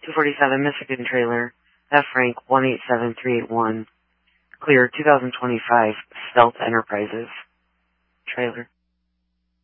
247 Michigan trailer, F rank 187381. Clear 2025 Stealth Enterprises. Trailer.